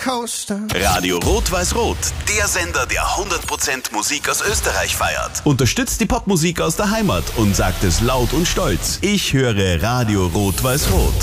Coaster. Radio Rot-Weiß-Rot, der Sender, der 100% Musik aus Österreich feiert. Unterstützt die Popmusik aus der Heimat und sagt es laut und stolz. Ich höre Radio Rot-Weiß-Rot.